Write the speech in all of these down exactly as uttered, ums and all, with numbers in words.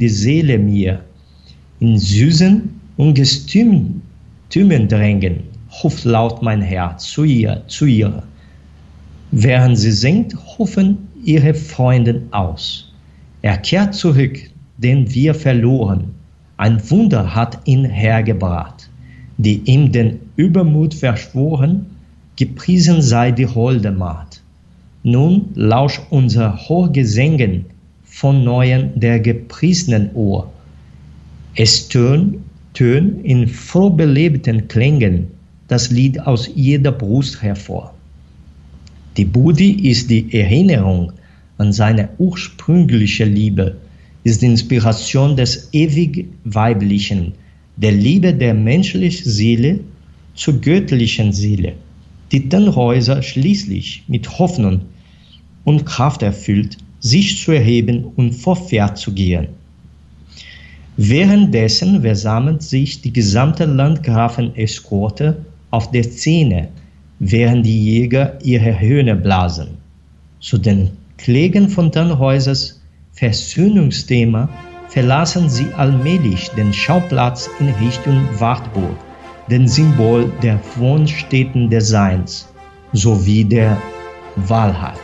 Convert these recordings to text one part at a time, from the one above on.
die Seele mir, in süßen Ungestümen drängen, ruft laut mein Herz zu ihr, zu ihr. Während sie singt, rufen ihre Freunde aus. Er kehrt zurück, den wir verloren. Ein Wunder hat ihn hergebracht, die ihm den Übermut verschworen, gepriesen sei die holde Macht. Nun lauscht unser Hochgesängen von neuem der gepriesenen Ohr. Es tönt, tönt in froh belebten Klängen das Lied aus jeder Brust hervor. Die Budi ist die Erinnerung an seine ursprüngliche Liebe, ist die Inspiration des ewig Weiblichen, der Liebe der menschlichen Seele zur göttlichen Seele, die Tannhäuser schließlich mit Hoffnung und Kraft erfüllt, sich zu erheben und vorwärts zu gehen. Währenddessen versammelt sich die gesamte Landgrafen-Eskorte auf der Szene, während die Jäger ihre Höhne blasen. Zu den Klägen von Tannhäusers Versöhnungsthema verlassen sie allmählich den Schauplatz in Richtung Wartburg, den Symbol der Wohnstätten des Seins, sowie der Wahrheit.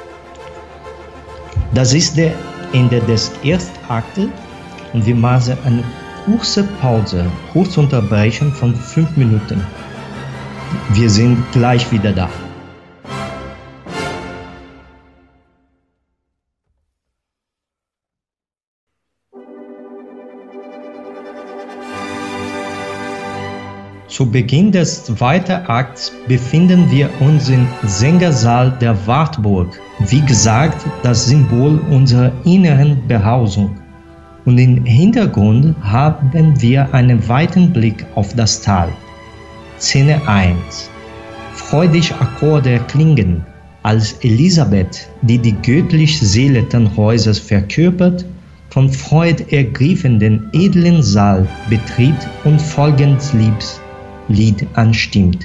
Das ist der Ende des ersten Aktes und wir machen eine kurze Pause, kurze Unterbrechung von fünf Minuten. Wir sind gleich wieder da. Zu Beginn des zweiten Akts befinden wir uns im Sängersaal der Wartburg, wie gesagt, das Symbol unserer inneren Behausung. Und im Hintergrund haben wir einen weiten Blick auf das Tal. Szene eins. Freudig Akkorde erklingen, als Elisabeth, die die göttliche Seele Tannhäusers verkörpert, von Freud ergriffen den edlen Saal betritt und folgendes Lied anstimmt.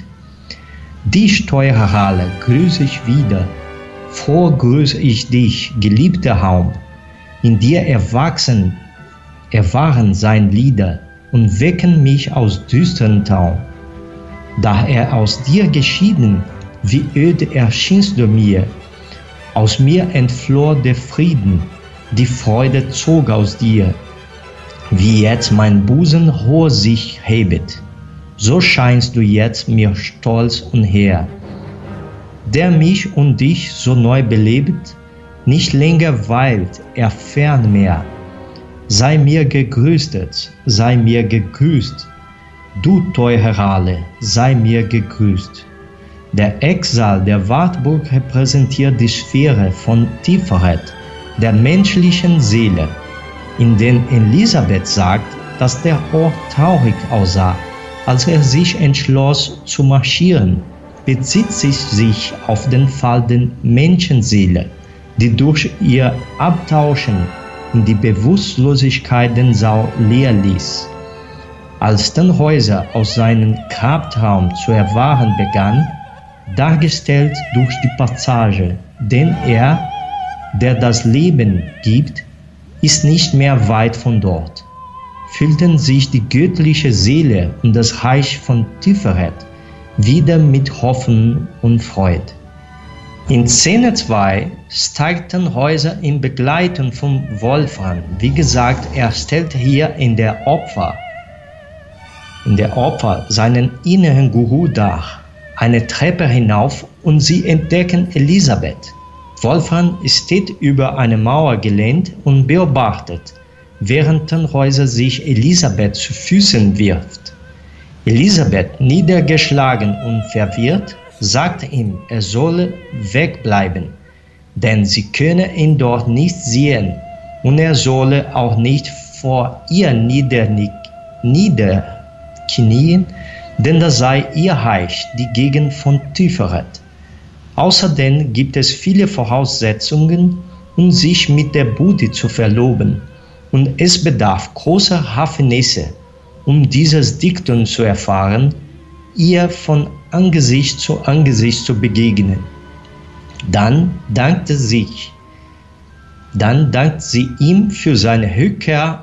Dich, teure Halle, grüße ich wieder, froh grüße ich dich, geliebter Raum, in dir erwachsen, erwachen sein Lieder und wecken mich aus düsteren Traum. Da er aus dir geschieden, wie öde erschienst du mir, aus mir entfloh der Frieden, die Freude zog aus dir, wie jetzt mein Busen hoch sich hebet, so scheinst du jetzt mir stolz und hehr, der mich und dich so neu belebt, nicht länger weilt er fern mehr. Sei mir gegrüßet, sei mir gegrüßt, du teure Halle, sei mir gegrüßt. Der Ecksaal der Wartburg repräsentiert die Sphäre von Tiferet, der menschlichen Seele, in den Elisabeth sagt, dass der Ort traurig aussah, als er sich entschloss zu marschieren, bezieht sich sich auf den Fall der Menschenseele, die durch ihr Abtauschen in die Bewusstlosigkeit den Saal leer ließ. Als Tannhäuser aus seinem Grabtraum zu erwachen begann, dargestellt durch die Passage, denn er, der das Leben gibt, ist nicht mehr weit von dort, fühlten sich die göttliche Seele und das Reich von Tiferet wieder mit Hoffnung und Freude. In Szene zwei steigt Tannhäuser in Begleitung von Wolfram. Wie gesagt, er stellt hier in der Opfer, in der Opfer seinen inneren Guru dar, eine Treppe hinauf und sie entdecken Elisabeth. Wolfram steht über eine Mauer gelehnt und beobachtet, während Tannhäuser sich Elisabeth zu Füßen wirft. Elisabeth, niedergeschlagen und verwirrt, sagt ihm, er solle wegbleiben, denn sie könne ihn dort nicht sehen und er solle auch nicht vor ihr niederknien, denn das sei ihr Reich, die Gegend von Tiferet. Außerdem gibt es viele Voraussetzungen, um sich mit der Budi zu verloben, und es bedarf großer Raffinesse, um dieses Diktum zu erfahren, ihr von Angesicht zu Angesicht zu begegnen. Dann dankte sich, dann dankt sie ihm für seine Rückkehr